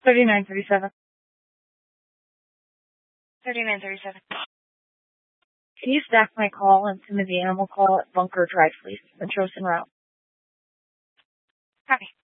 3937. 3937. Can you stack my call and send me the animal call at Bunker Drive, please? The Trojan route. Copy.